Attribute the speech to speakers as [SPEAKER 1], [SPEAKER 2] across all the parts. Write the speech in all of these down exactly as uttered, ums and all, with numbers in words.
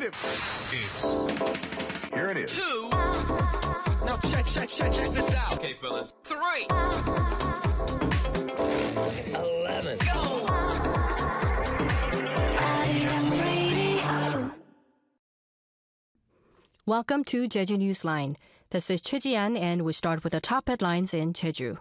[SPEAKER 1] explosive. It's here it is.
[SPEAKER 2] Two.
[SPEAKER 3] Now check, check, check, check this out.
[SPEAKER 2] Okay, fellas. Three.
[SPEAKER 3] Eleven.
[SPEAKER 2] Go.
[SPEAKER 4] Welcome to Jeju Newsline. This is Choi Ji-an, and we start with the top headlines in Jeju.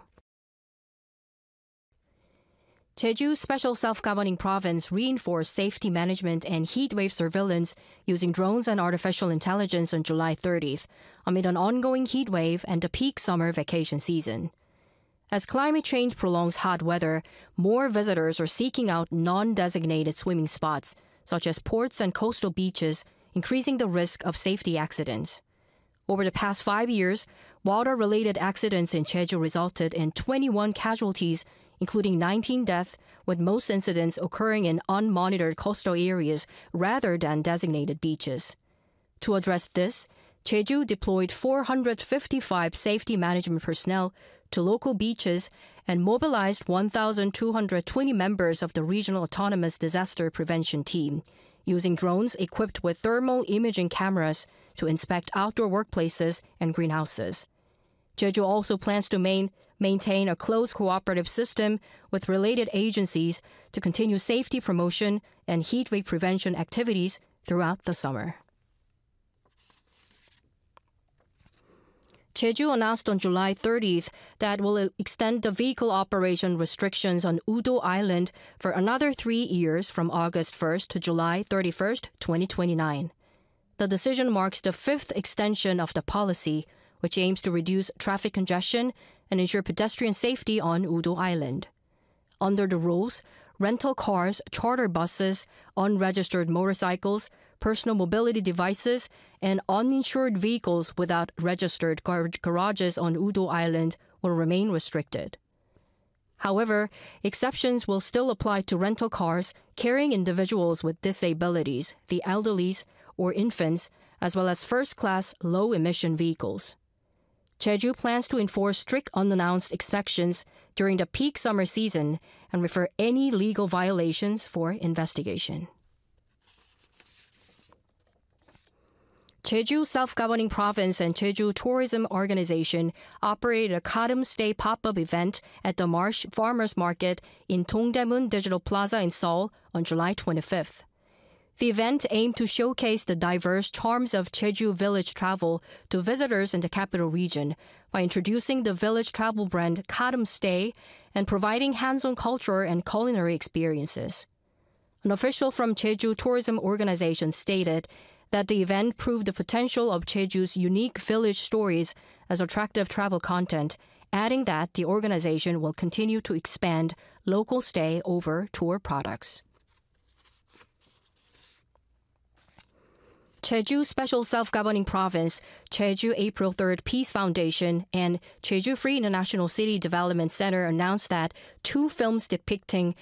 [SPEAKER 4] Jeju Special Self-Governing Province reinforced safety management and heatwave surveillance using drones and artificial intelligence on July thirtieth, amid an ongoing heatwave and a peak summer vacation season. As climate change prolongs hot weather, more visitors are seeking out non-designated swimming spots, such as ports and coastal beaches, increasing the risk of safety accidents. Over the past five years, water-related accidents in Jeju resulted in twenty-one casualties, including nineteen deaths, with most incidents occurring in unmonitored coastal areas rather than designated beaches. To address this, Jeju deployed four hundred fifty-five safety management personnel to local beaches and mobilized one thousand two hundred twenty members of the Regional Autonomous Disaster Prevention Team, using drones equipped with thermal imaging cameras to inspect outdoor workplaces and greenhouses. Jeju also plans to main, maintain a close cooperative system with related agencies to continue safety promotion and heatwave prevention activities throughout the summer. Jeju announced on July thirtieth that it will extend the vehicle operation restrictions on Udo Island for another three years from August first to July thirty-first, twenty twenty-nine. The decision marks the fifth extension of the policy, which aims to reduce traffic congestion and ensure pedestrian safety on Udo Island. Under the rules, rental cars, charter buses, unregistered motorcycles, personal mobility devices, and uninsured vehicles without registered gar- garages on Udo Island will remain restricted. However, exceptions will still apply to rental cars carrying individuals with disabilities, the elderly, or infants, as well as first-class low-emission vehicles. Jeju plans to enforce strict unannounced inspections during the peak summer season and refer any legal violations for investigation. Jeju Self-Governing Province and Jeju Tourism Organization operated a Kadam Stay pop-up event at the Marsh Farmers Market in Dongdaemun Digital Plaza in Seoul on July twenty-fifth. The event aimed to showcase the diverse charms of Jeju village travel to visitors in the capital region by introducing the village travel brand Kadam Stay and providing hands-on culture and culinary experiences. An official from Jeju Tourism Organization stated that the event proved the potential of Jeju's unique village stories as attractive travel content, adding that the organization will continue to expand local stay over tour products. Jeju Special Self-Governing Province, Jeju April third Peace Foundation, and Jeju Free International City Development Center announced that two films depicting